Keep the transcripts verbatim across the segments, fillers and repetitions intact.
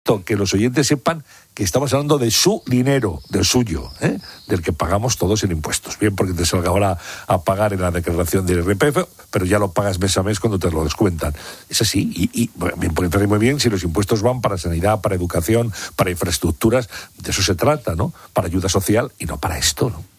insisto, que los oyentes sepan que estamos hablando de su dinero, del suyo, ¿eh? Del que pagamos todos en impuestos. Bien porque te salga ahora a pagar en la declaración del R P F, pero ya lo pagas mes a mes cuando te lo descuentan. Es así, y, y bien, porque te parece muy bien si los impuestos van para sanidad, para educación, para infraestructuras, de eso se trata, ¿no? Para ayuda social y no para esto, ¿no?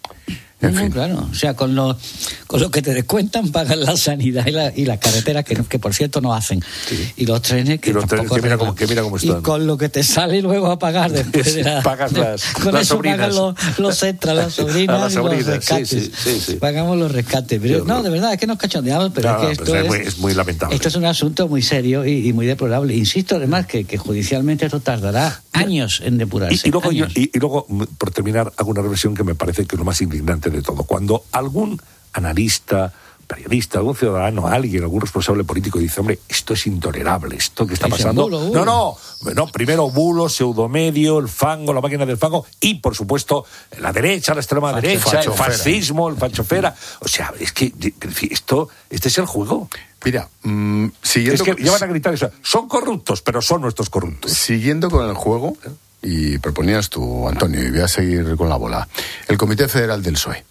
En fin. No, claro, o sea, con lo, con lo que te descuentan pagan la sanidad y la, y la carretera, que, que por cierto no hacen, sí. Y los trenes que y los trenes que mira, cómo, que mira cómo están. Y con lo que te sale luego a pagar después de la, pagas las, con las eso sobrinas. pagan los, los extras, las sobrinas, las sobrinas, y los rescates, sí, sí, sí, sí. Pagamos los rescates, pero no, de verdad, es que nos cachondeamos, pero no, es que no, esto es, es, muy, es muy lamentable. Esto es un asunto muy serio y, y muy deplorable. Insisto además que, que judicialmente esto tardará años en depurarse. Y, y, luego, yo, y, y luego, por terminar, hago una reflexión que me parece que es lo más indignante de todo. Cuando algún analista, periodista, algún ciudadano, alguien, algún responsable político dice, hombre, esto es intolerable, esto que está pasando. Bulo, bulo. No, no, no, primero bulo, pseudomedio, el fango, la máquina del fango y, por supuesto, la derecha, la extrema Facho, derecha, fachofera. El fascismo, el fachofera. O sea, es que esto, este es el juego. Mira, mmm, siguiendo... Es que ya van a gritar eso. Son corruptos, pero son nuestros corruptos. Siguiendo con el juego, y proponías tú, Antonio, y voy a seguir con la bola, el Comité Federal del P S O E.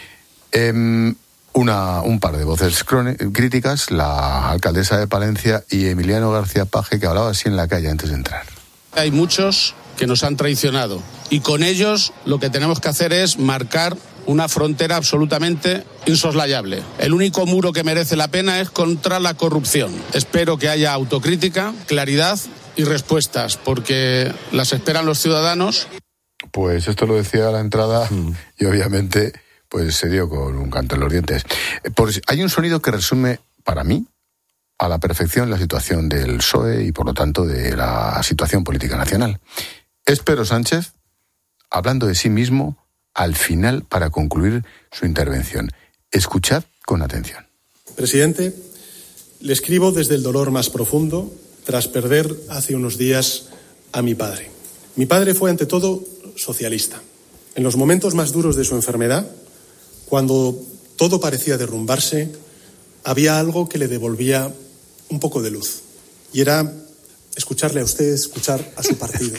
Eh, una, un par de voces críticas, la alcaldesa de Palencia y Emiliano García Paje, que hablaba así en la calle antes de entrar. Hay muchos que nos han traicionado y con ellos lo que tenemos que hacer es marcar una frontera absolutamente insoslayable. El único muro que merece la pena es contra la corrupción. Espero que haya autocrítica, claridad y respuestas, porque las esperan los ciudadanos. Pues esto lo decía a la entrada mm. y obviamente pues se dio con un canto en los dientes. Por, hay un sonido que resume, para mí, a la perfección la situación del P S O E y, por lo tanto, de la situación política nacional. Es Pedro Sánchez hablando de sí mismo al final para concluir su intervención. Escuchad con atención. Presidente, le escribo desde el dolor más profundo tras perder hace unos días a mi padre. Mi padre fue, ante todo, socialista. En los momentos más duros de su enfermedad, cuando todo parecía derrumbarse, había algo que le devolvía un poco de luz. Y era escucharle a usted, escuchar a su partido.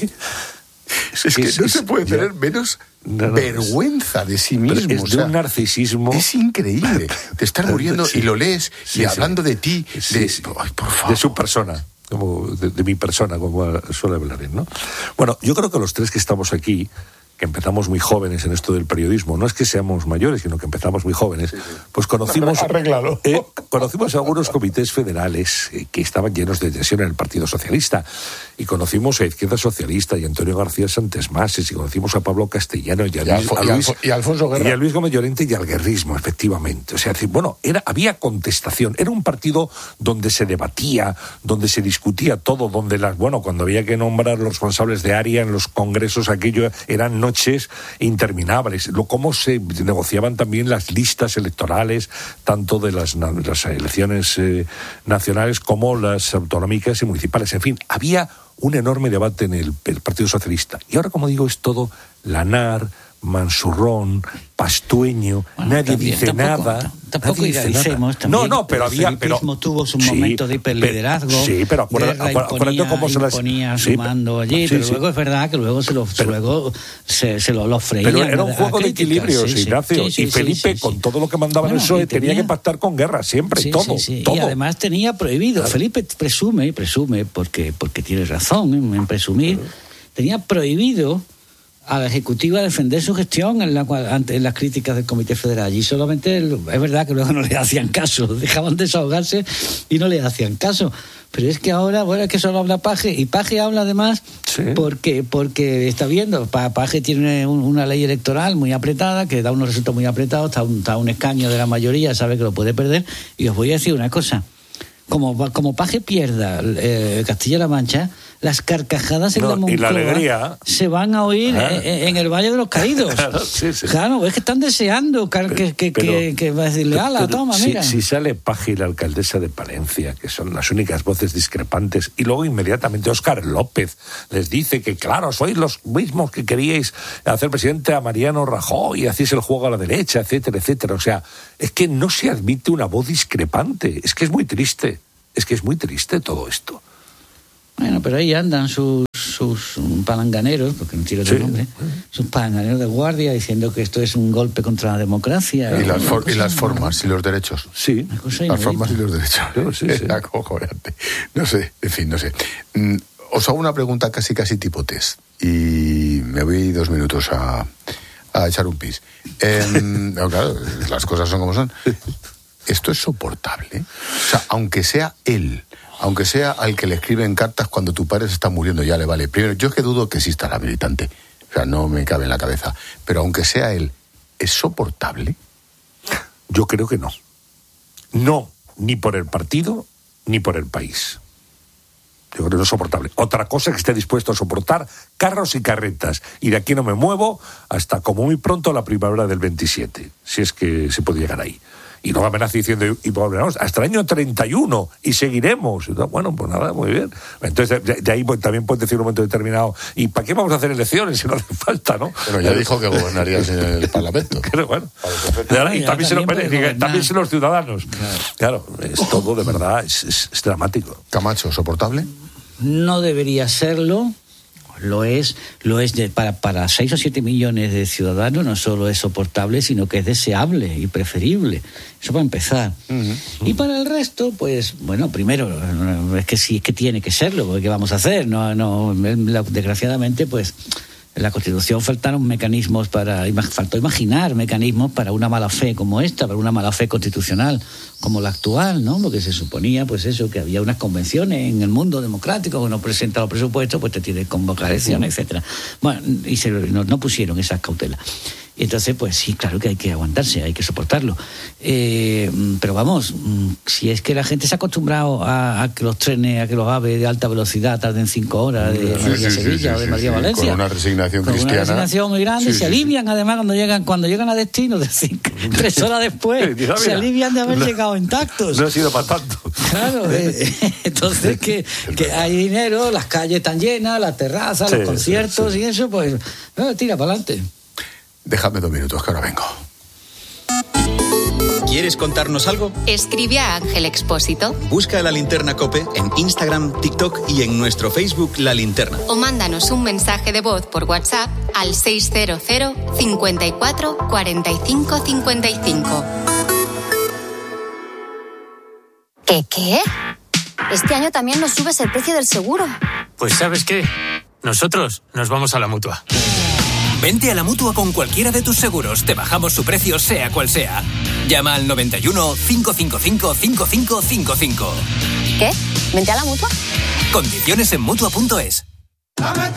Es que no se puede tener menos no, no, vergüenza de sí mismo. Es de o sea, un narcisismo. Es increíble. Te estás muriendo sí, y lo lees sí, y hablando sí. de ti, sí, de, sí. Ay, por favor. de su persona. Como de, de mi persona, como suele hablar él, ¿no? Bueno, yo creo que los tres que estamos aquí, que empezamos muy jóvenes en esto del periodismo, no es que seamos mayores, sino que empezamos muy jóvenes, pues conocimos, eh, conocimos algunos comités federales eh, que estaban llenos de tensión en el Partido Socialista, y conocimos a Izquierda Socialista y a Antonio García Santesmases, y conocimos a Pablo Castellano y a, y, Alfo, a Luis, y, a Alfonso Guerra. Y a Luis Gómez Llorente y al guerrismo, efectivamente. O sea, bueno, era, había contestación, era un partido donde se debatía, donde se discutía todo, donde las, bueno, cuando había que nombrar los responsables de área en los congresos, aquello eran noches interminables. Lo, cómo se negociaban también las listas electorales, tanto de las, las elecciones eh, nacionales como las autonómicas y municipales. En fin, había un enorme debate en el, el Partido Socialista. Y ahora, como digo, es todo lanar, mansurrón, pastueño, bueno, nadie también, dice tampoco, nada. Tampoco idealicemos también. No, no, pero había... El pero tuvo su sí, momento de hiperliderazgo. Sí, pero acuérdate, acuérdate cómo se las... imponía su sí, mando allí, sí, pero sí. luego es verdad que luego se lo, pero, luego se, se lo, lo freían. Pero era un juego de equilibrios, sí, Ignacio. Sí, sí, y Felipe, sí, sí, con sí. todo lo que mandaba bueno, en el P S O E, tenía, tenía que pactar con Guerra, siempre, sí, todo, sí, sí. todo. Y además tenía prohibido, claro. Felipe presume, presume, porque, porque tiene razón en, en presumir, claro. tenía prohibido a la Ejecutiva defender su gestión en, la, ante las críticas del Comité Federal. Y solamente, es verdad que luego no le hacían caso, dejaban desahogarse y no le hacían caso. Pero es que ahora, bueno, es que solo habla Paje, y Paje habla además sí. porque, porque está viendo, Paje tiene un, una ley electoral muy apretada, que da unos resultados muy apretados, está un, está un escaño de la mayoría, sabe que lo puede perder, y os voy a decir una cosa, como, como Paje pierda eh, Castilla-La Mancha, las carcajadas en no, la Moncloa la alegría, se van a oír ah. en, en el Valle de los Caídos. Claro, sí, sí. claro, es que están deseando que, que, que, pero, que, que va a decirle, ala, toma, si, mira. Si sale Paje y la alcaldesa de Palencia, que son las únicas voces discrepantes, y luego inmediatamente Óscar López les dice que, claro, sois los mismos que queríais hacer presidente a Mariano Rajoy y hacéis el juego a la derecha, etcétera, etcétera. O sea, es que no se admite una voz discrepante. Es que es muy triste. Es que es muy triste todo esto. Bueno, pero ahí andan sus sus palanganeros, porque no quiero otro nombre, sus palanganeros de guardia diciendo que esto es un golpe contra la democracia. Y, las, for- y las formas y los derechos. Sí. Las formas y los derechos. Claro, sí, sí. Era acojonante. No sé, en fin, no sé. Mm, os hago una pregunta casi casi tipo test. Y me voy dos minutos a, a echar un pis. Eh, no, claro, las cosas son como son. ¿Esto es soportable? O sea, aunque sea él, aunque sea al que le escriben cartas cuando tu padre se está muriendo, ya le vale. Primero, yo es que dudo que exista la militante. O sea, no me cabe en la cabeza. Pero aunque sea él, ¿es soportable? Yo creo que no. No, ni por el partido, ni por el país. Yo creo que no es soportable. Otra cosa es que esté dispuesto a soportar carros y carretas. Y de aquí no me muevo hasta como muy pronto la primavera del veintisiete, si es que se puede llegar ahí. Y no me amenaza diciendo, y volveremos hasta el año treinta y uno, y seguiremos. Bueno, pues nada, muy bien. Entonces, de, de ahí pues, también puedes decir un momento determinado, ¿y para qué vamos a hacer elecciones si no hace falta, no? Bueno, ya dijo que gobernarías en el Parlamento. Pero bueno, claro, y también, se lo, también, también se los ciudadanos. Claro, claro, es todo de verdad, es, es, es dramático. Camacho, ¿soportable? No debería serlo. Lo es, lo es de, para, para seis o siete millones de ciudadanos no solo es soportable, sino que es deseable y preferible. Eso para empezar. Uh-huh. Y para el resto, pues, bueno, primero, es que sí, es que tiene que serlo, porque ¿qué vamos a hacer? No, no, desgraciadamente, pues, en la Constitución faltaron mecanismos para, faltó imaginar mecanismos para una mala fe como esta, para una mala fe constitucional como la actual, ¿no? Porque se suponía, pues eso, que había unas convenciones en el mundo democrático, que no presenta los presupuestos, pues te tiene que convocar elecciones, etcétera. Bueno, y se, no, no pusieron esas cautelas. Y entonces, pues sí, claro que hay que aguantarse, hay que soportarlo. Eh, pero vamos, si es que la gente se ha acostumbrado a, a que los trenes, a que los AVE de alta velocidad tarden cinco horas de sí, Madrid a sí, Sevilla sí, o de sí, Madrid sí, a Valencia. Con una resignación con cristiana. Con una resignación muy grande, sí, se sí, alivian sí. además cuando llegan cuando llegan a destino, de cinco, tres horas después, se alivian de haber no, llegado intactos. No ha sido para tanto. Claro, eh, entonces que, que hay dinero, las calles están llenas, las terrazas, sí, los conciertos sí, sí. y eso, pues no, tira para adelante. Déjame dos minutos, que ahora vengo. ¿Quieres contarnos algo? Escribe a Ángel Expósito. Busca La Linterna COPE en Instagram, TikTok y en nuestro Facebook La Linterna. O mándanos un mensaje de voz por WhatsApp al seis cero cero, cincuenta y cuatro, cuarenta y cinco, cincuenta y cinco. ¿Qué qué? Este año también nos subes el precio del seguro. Pues ¿sabes qué? Nosotros nos vamos a la Mutua. Vente a la Mutua con cualquiera de tus seguros. Te bajamos su precio, sea cual sea. Llama al noventa y uno, cinco cinco cinco, cinco cinco cinco cinco. ¿Qué? ¿Vente a la Mutua? Condiciones en Mutua punto es.